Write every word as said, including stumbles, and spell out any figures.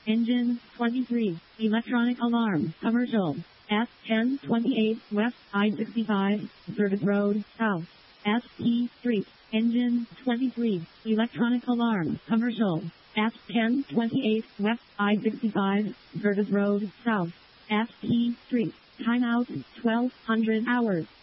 Engine twenty-three. Electronic alarm. Commercial. S ten twenty-eight West I sixty-five. Service Road, South. S T Street. Engine twenty-three. Electronic alarm. Commercial. S ten twenty-eight West I sixty-five. Service Road, South. S T Street. Timeout twelve hundred hours.